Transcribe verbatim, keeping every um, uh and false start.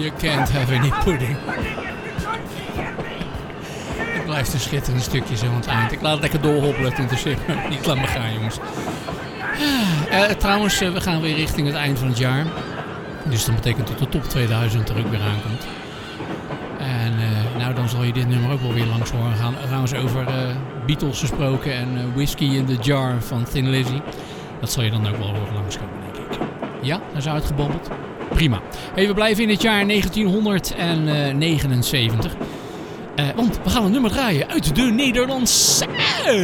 You can't have any pudding. Het blijft een schitterend stukje zo aan het eind. Ik laat het lekker doorhoppelen, het interesseert me niet. Laat me gaan, jongens. Uh, trouwens, uh, we gaan weer richting het eind van het jaar. Dus dat betekent dat de top tweeduizend er ook weer aankomt. En uh, nou, dan zal je dit nummer ook wel weer langs horen gaan. Trouwens over uh, Beatles gesproken en uh, Whiskey in the Jar van Thin Lizzy. Dat zal je dan ook wel horen langskomen, denk ik. Ja, dat is uitgebabbeld. Prima. Hey, we blijven in het jaar negentienhonderdnegenenzeventig. Uh, want we gaan een nummer draaien uit de Nederlandse...